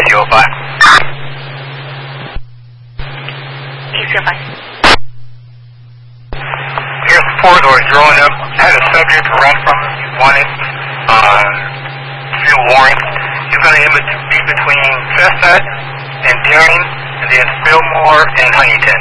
ACO5. ACO5. Here's the corridor drawing up. Had a subject run from wanted fuel warrant. He's going to be between Chestnut and Deering, and then Fillmore and Huntington.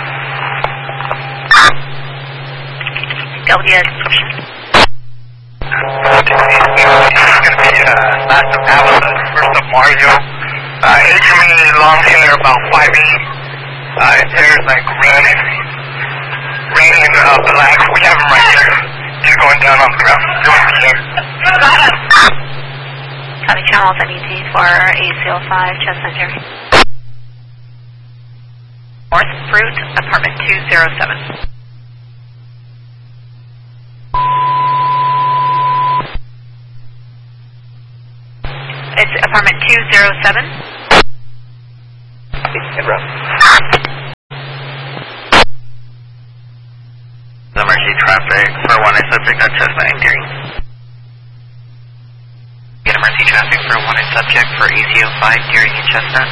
W description. It's going to be last of Alice, first of Mario. Intermediate long hair, about 5'8". Hair's like red and black. We have him right here. He's going down on the ground. Doing the air. Copy channels NET for ACO5, Chestnut Deering. North Fruit, apartment 207. It's apartment 207. Emergency traffic for 1A subject at Chestnut and Deering. Get emergency traffic for 1A subject for ACO5, Deering and Chestnut.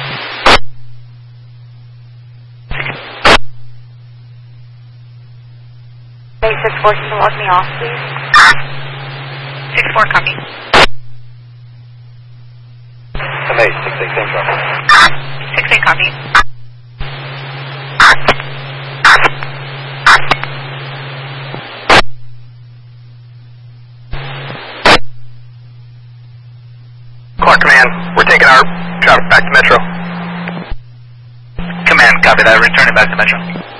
Hey, 6-4, can you log me off, please? 6-4, copy. 6-8, same trouble. 6-8, copy. Clark Command, we're taking our traffic back to Metro. Command, copy that. Returning back to Metro.